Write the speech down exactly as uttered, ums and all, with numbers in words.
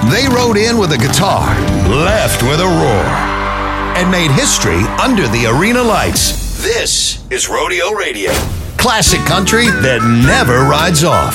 They rode in with a guitar, left with a roar, and made history under the arena lights. This is Rodeo Radio. Classic country that never rides off.